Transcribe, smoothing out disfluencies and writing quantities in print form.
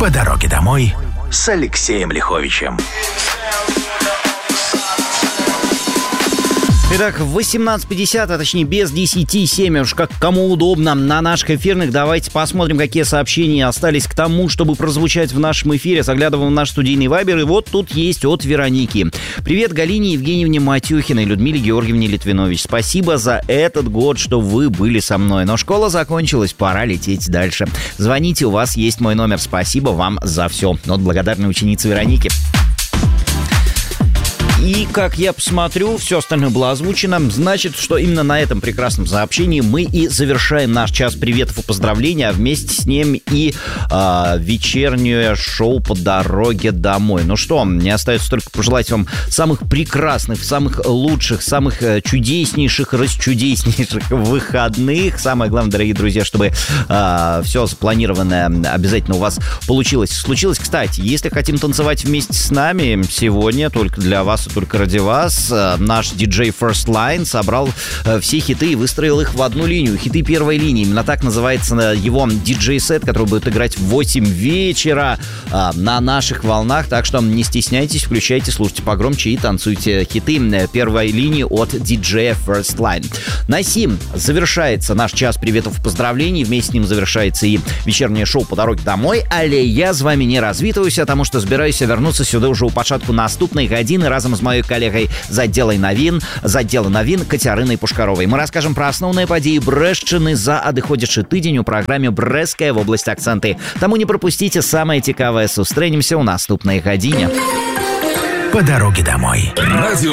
По дороге домой с Алексеем Лиховичем. Итак, в 18:50, а точнее без 10:07, уж как кому удобно, на наших эфирных. Давайте посмотрим, какие сообщения остались к тому, чтобы прозвучать в нашем эфире. Заглядываем в наш студийный вайбер, и вот тут есть от Вероники. Привет Галине Евгеньевне Матюхиной, Людмиле Георгиевне Литвинович. Спасибо за этот год, что вы были со мной. Но школа закончилась, пора лететь дальше. Звоните, у вас есть мой номер. Спасибо вам за все. Вот благодарная ученица Вероники. И, как я посмотрю, все остальное было озвучено. Значит, что именно на этом прекрасном сообщении мы и завершаем наш час приветов и поздравлений, а вместе с ним и вечернее шоу «По дороге домой». Ну что, мне остается только пожелать вам самых прекрасных, самых лучших, самых чудеснейших, расчудеснейших выходных. Самое главное, дорогие друзья, чтобы все запланированное обязательно у вас получилось. Случилось, кстати, если хотим танцевать вместе с нами сегодня, только для вас, только ради вас, наш диджей First Line собрал все хиты и выстроил их в одну линию. Хиты первой линии. Именно так называется его диджей-сет, который будет играть в 8 вечера на наших волнах. Так что не стесняйтесь, включайте, слушайте погромче и танцуйте хиты первой линии от диджея First Line. На сим завершается наш час приветов и поздравлений. Вместе с ним завершается и вечернее шоу «По дороге домой». Але я з вами не развітаюся, потому что збираюся вернуться сюда уже у початку наступной годины разом з моей коллегой з отдела новин Кацярынай Пушкаровой. Мы расскажем про основные подеи Брэшчыны за адыходзячы тыдзень у программе «Брэская вобласць акцэнты». Таму не пропустите самое цікавае. Сустрэнемся ў наступнай гадзіне. По дороге домой. Радио